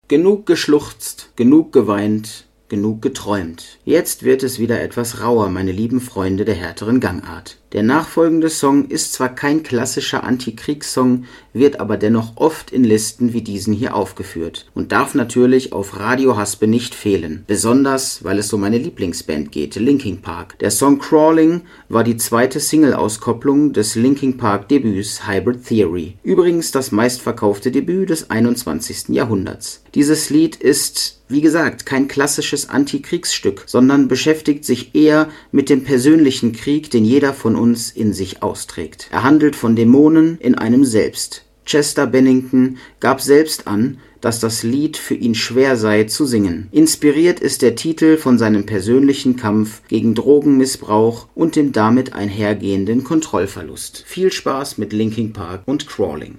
Genug geschluchzt, genug geweint, genug geträumt. Jetzt wird es wieder etwas rauer, meine lieben Freunde der härteren Gangart. Der nachfolgende Song ist zwar kein klassischer Antikriegssong, wird aber dennoch oft in Listen wie diesen hier aufgeführt und darf natürlich auf Radio Haspe nicht fehlen. Besonders, weil es um meine Lieblingsband geht, Linkin Park. Der Song Crawling war die zweite Single-Auskopplung des Linkin Park Debüts Hybrid Theory. Übrigens das meistverkaufte Debüt des 21. Jahrhunderts. Dieses Lied ist, wie gesagt, kein klassisches Antikriegsstück, sondern beschäftigt sich eher mit dem persönlichen Krieg, den jeder von uns in sich austrägt. Er handelt von Dämonen in einem selbst. Chester Bennington gab selbst an, dass das Lied für ihn schwer sei zu singen. Inspiriert ist der Titel von seinem persönlichen Kampf gegen Drogenmissbrauch und dem damit einhergehenden Kontrollverlust. Viel Spaß mit Linkin Park und Crawling.